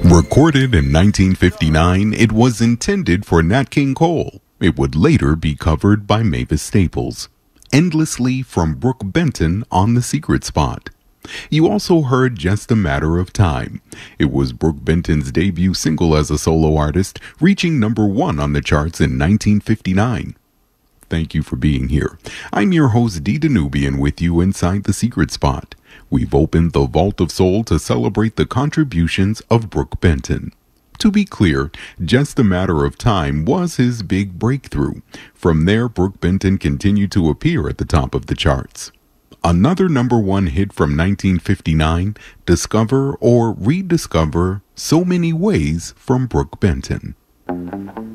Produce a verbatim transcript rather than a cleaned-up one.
Recorded in nineteen fifty-nine, it was intended for Nat King Cole. It would later be covered by Mavis Staples. Endlessly from Brooke Benton on The Secret Spot. You also heard Just a Matter of Time. It was Brooke Benton's debut single as a solo artist, reaching number one on the charts in nineteen fifty-nine. Thank you for being here. I'm your host, D. Danubian, with you inside The Secret Spot. We've opened the Vault of Soul to celebrate the contributions of Brooke Benton. To be clear, Just a Matter of Time was his big breakthrough. From there, Brooke Benton continued to appear at the top of the charts. Another number one hit from nineteen fifty-nine, Discover or Rediscover So Many Ways from Brooke Benton.